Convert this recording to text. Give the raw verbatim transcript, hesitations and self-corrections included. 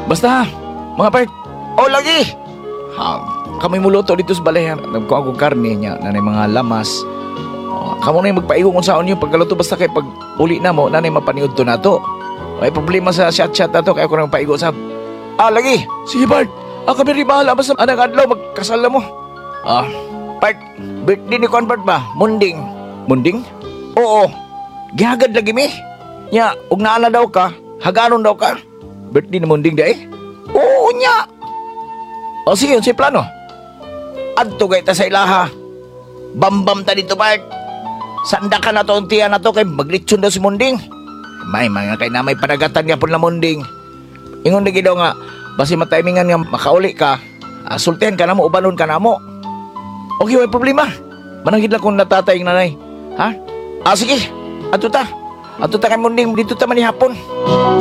Basta, mga part. Oh, lagi! Ha, kami muluto dito sa balay. Nagkuha akong karne niya, nanay mga lamas. Oh, kamo na yung magpaigong kung saan yung pagkaluto. Basta kay pag uli na mo, nanay mapaniod to na to. May problema sa chat-chat na to, kaya ko na magpaigo sa... Ah, lagi! Sige, Bart! Ah, kami rin bahala. Basta anang adlaw, magkasal na mo. Ah, Bart, birthday ni Convert ba? Munding. Munding? Oo. Gihagad lagi mi. Nya, ug naana daw ka, haganon daw ka. Birthday ni Munding da eh? Oo, nya. O sige, yun si plano. Adto kay ta sa ilaha. Bambam ta dito, Bart. Sanda ka na to, tiyan na to, kay maglitsyon daw si Munding. May mga kay na may panagatan niya po na Munding. Ingon lagi daw nga, basi matimingan nga makauli ka, ah, sultihan ka na mo, ubanon ka na mo. Okay, may problema. Manangid lang kung natatay yung nanay. Ha? Ah, sige. Ato ta. Ato ta kay Munding, dito ta man hapon.